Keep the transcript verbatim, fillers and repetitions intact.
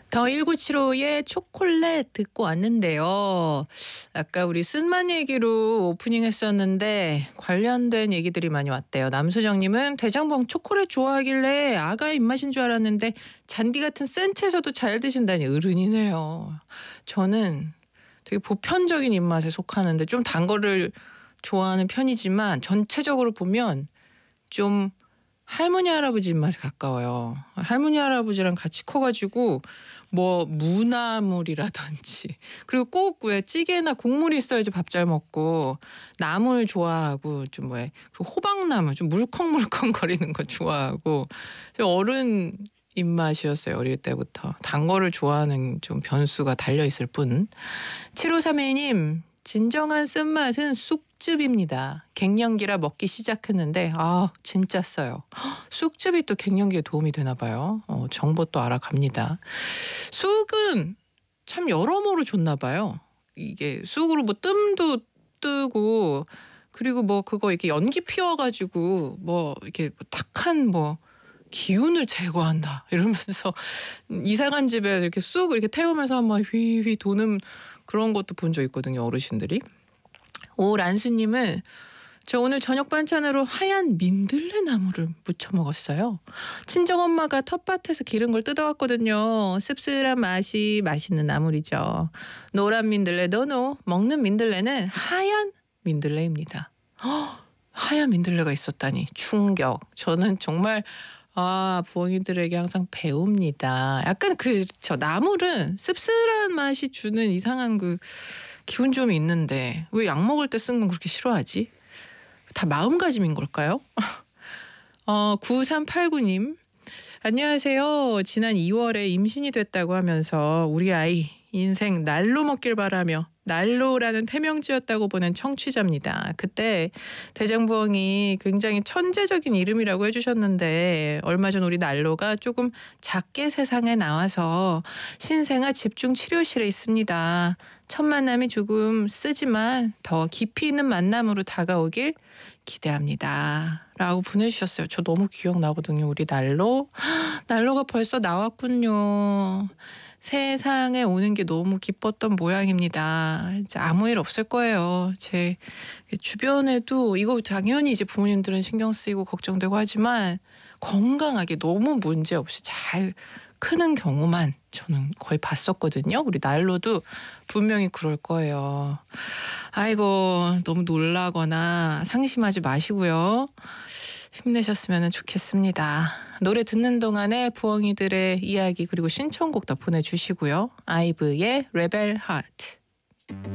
더 일구칠오의 초콜릿 듣고 왔는데요. 아까 우리 쓴맛 얘기로 오프닝 했었는데 관련된 얘기들이 많이 왔대요. 남수정님은 대장봉 초콜릿 좋아하길래 아가 입맛인 줄 알았는데 잔디 같은 센 채소도 잘 드신다니 어른이네요. 저는 되게 보편적인 입맛에 속하는데 좀 단 거를 좋아하는 편이지만 전체적으로 보면 좀 할머니 할아버지 입맛에 가까워요. 할머니 할아버지랑 같이 커가지고 뭐 무나물이라든지 그리고 꼭 왜 찌개나 국물이 있어야지 밥 잘 먹고 나물 좋아하고 좀 왜 호박나물 좀 물컹물컹 거리는 거 좋아하고 어른 입맛이었어요. 어릴 때부터. 단 거를 좋아하는 좀 변수가 달려있을 뿐. 칠오삼일님 진정한 쓴맛은 쑥즙입니다. 갱년기라 먹기 시작했는데 아 진짜 써요. 쑥즙이 또 갱년기에 도움이 되나 봐요. 어, 정보 또 알아갑니다. 쑥은 참 여러모로 좋나 봐요. 이게 쑥으로 뭐 뜸도 뜨고 그리고 뭐 그거 이렇게 연기 피워가지고 뭐 이렇게 탁한 뭐 기운을 제거한다 이러면서 이상한 집에 이렇게 쑥 이렇게 태우면서 한번 휘휘 도는 그런 것도 본 적 있거든요. 어르신들이. 오란수님은 저 오늘 저녁 반찬으로 하얀 민들레 나물을 무쳐 먹었어요. 친정엄마가 텃밭에서 기른 걸 뜯어왔거든요. 씁쓸한 맛이 맛있는 나물이죠. 노란 민들레 노노. 먹는 민들레는 하얀 민들레입니다. 허, 하얀 민들레가 있었다니 충격. 저는 정말 아 부엉이들에게 항상 배웁니다. 약간 그 저 나물은 씁쓸한 맛이 주는 이상한 그 기분 좀 있는데 왜 약 먹을 때 쓴 건 그렇게 싫어하지? 다 마음가짐인 걸까요? 어, 구삼팔구님 안녕하세요. 지난 이월에 임신이 됐다고 하면서 우리 아이 인생 날로 먹길 바라며 날로라는 태명지었다고 보낸 청취자입니다. 그때 대장부엉이 굉장히 천재적인 이름이라고 해주셨는데 얼마 전 우리 날로가 조금 작게 세상에 나와서 신생아 집중치료실에 있습니다. 첫 만남이 조금 쓰지만 더 깊이 있는 만남으로 다가오길 기대합니다. 라고 보내주셨어요. 저 너무 기억나거든요. 우리 날로. 날로가 벌써 나왔군요. 세상에 오는 게 너무 기뻤던 모양입니다. 이제 아무 일 없을 거예요. 제 주변에도 이거 당연히 이제 부모님들은 신경 쓰이고 걱정되고 하지만 건강하게 너무 문제 없이 잘 크는 경우만 저는 거의 봤었거든요. 우리 날로도 분명히 그럴 거예요. 아이고 너무 놀라거나 상심하지 마시고요. 힘내셨으면 좋겠습니다. 노래 듣는 동안에 부엉이들의 이야기 그리고 신청곡 더 보내주시고요. 아이브의 레벨 하트.